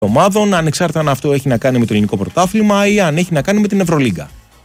ομάδων, ανεξάρτητα αν αυτό έχει να κάνει με το ελληνικό πρωτάθλημα ή αν έχει να κάνει με την Ευρωλίγκα.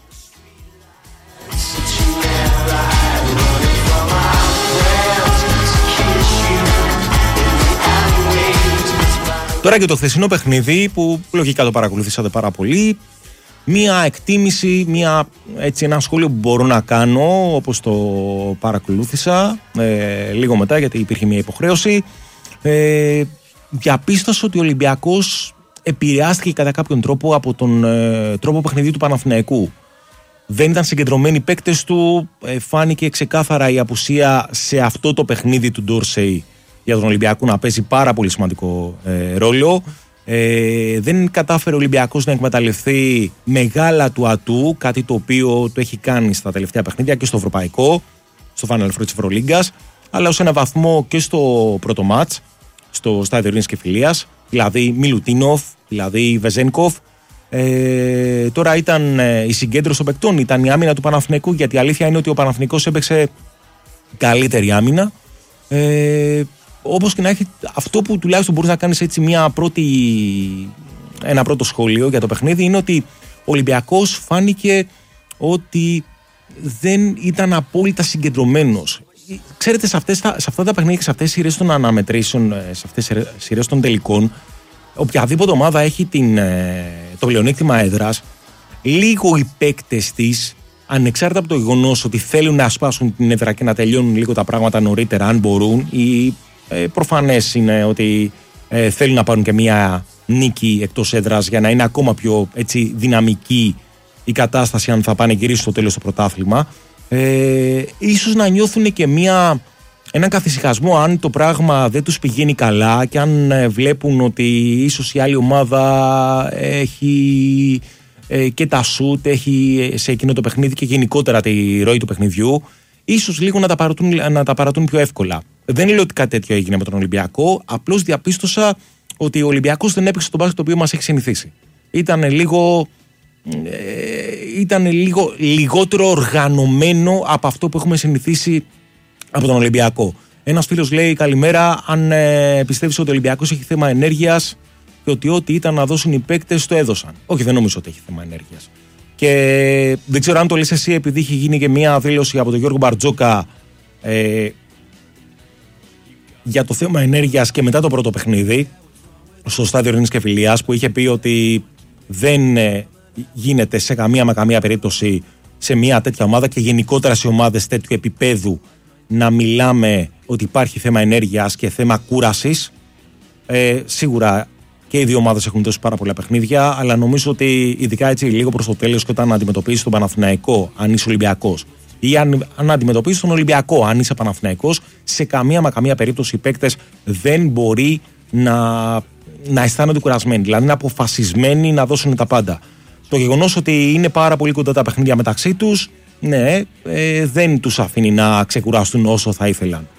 Τώρα και το χθεσινό παιχνίδι που λογικά το παρακολουθήσατε πάρα πολύ, μία εκτίμηση, ένα σχόλιο που μπορώ να κάνω όπως το παρακολούθησα λίγο μετά, γιατί υπήρχε μια υποχρέωση, διαπίστωσα ότι ο Ολυμπιακός επηρεάστηκε κατά κάποιον τρόπο από τον τρόπο παιχνιδιού του Παναθηναϊκού. Δεν ήταν συγκεντρωμένοι οι παίκτες του, φάνηκε ξεκάθαρα η απουσία σε αυτό το παιχνίδι του Ντόρσεϊ για τον Ολυμπιακό να παίζει πάρα πολύ σημαντικό ρόλο. Δεν κατάφερε ο Ολυμπιακός να εκμεταλλευτεί μεγάλα του ατού, κάτι το οποίο το έχει κάνει στα τελευταία παιχνίδια και στο ευρωπαϊκό, στο Final Four της Ευρωλίγκας, αλλά ως ένα βαθμό και στο πρώτο μάτς, στο Στάδιο Ειρήνης και Φιλίας, δηλαδή Μιλουτίνοφ, δηλαδή Βεζένκοφ. Τώρα ήταν η συγκέντρωση των παικτών, ήταν η άμυνα του Παναθηναϊκού, γιατί η αλήθεια είναι ότι ο Παναθηναϊκός έπαιξε καλύτερη άμυνα. Όπως και να έχει, αυτό που τουλάχιστον μπορείς να κάνεις έτσι ένα πρώτο σχόλιο για το παιχνίδι είναι ότι ο Ολυμπιακός φάνηκε ότι δεν ήταν απόλυτα συγκεντρωμένος. Ξέρετε, σε αυτά τα παιχνίδια και σε αυτές τις σειρές των αναμετρήσεων, σε αυτές τις σειρές των τελικών, οποιαδήποτε ομάδα έχει το πλεονέκτημα έδρας, λίγο οι παίκτες της, ανεξάρτητα από το γεγονός ότι θέλουν να σπάσουν την έδρα και να τελειώνουν λίγο τα πράγματα νωρίτερα, αν μπορούν, ή προφανές είναι ότι θέλουν να πάρουν και μια νίκη εκτός έδρας για να είναι ακόμα πιο έτσι, δυναμική η κατάσταση αν θα πάνε γυρίσουν στο τέλος το πρωτάθλημα. Ίσως να νιώθουν και έναν καθησυχασμό αν το πράγμα δεν τους πηγαίνει καλά και αν βλέπουν ότι ίσως η άλλη ομάδα έχει και τα σουτ, έχει σε εκείνο το παιχνίδι και γενικότερα τη ροή του παιχνιδιού, ίσως λίγο να τα παρατούν πιο εύκολα. Δεν λέω ότι κάτι τέτοιο έγινε με τον Ολυμπιακό, απλώς διαπίστωσα ότι ο Ολυμπιακός δεν έπαιξε το μπάσκετ το οποίο μας έχει συνηθίσει. Ήταν λίγο λιγότερο οργανωμένο από αυτό που έχουμε συνηθίσει από τον Ολυμπιακό. Ένας φίλος λέει καλημέρα, αν πιστεύεις ότι ο Ολυμπιακός έχει θέμα ενέργειας και ότι ό,τι ήταν να δώσουν οι παίκτες το έδωσαν. Όχι, δεν νομίζω ότι έχει θέμα ενέργειας. Και δεν ξέρω αν το λες εσύ επειδή είχε γίνει και μια δήλωση από τον Γιώργο Μπαρτζόκα για το θέμα ενέργειας και μετά το πρώτο παιχνίδι στο Στάδιο Ειρήνης και Φιλίας, που είχε πει ότι δεν γίνεται σε καμία περίπτωση σε μια τέτοια ομάδα και γενικότερα σε ομάδες τέτοιου επίπεδου να μιλάμε ότι υπάρχει θέμα ενέργειας και θέμα κούρασης. Σίγουρα και οι δύο ομάδες έχουν δώσει πάρα πολλά παιχνίδια, αλλά νομίζω ότι ειδικά έτσι λίγο προς το τέλος και όταν αντιμετωπίζεις τον Παναθηναϊκό, αν είσαι Ολυμπιακός, ή αν αντιμετωπίζεις τον Ολυμπιακό, αν είσαι Παναθηναϊκός, σε καμία περίπτωση οι παίκτες δεν μπορεί να αισθάνονται κουρασμένοι, δηλαδή είναι αποφασισμένοι να δώσουν τα πάντα. Το γεγονός ότι είναι πάρα πολύ κοντά τα παιχνίδια μεταξύ τους, ναι, δεν τους αφήνει να ξεκουράσουν όσο θα ήθελαν.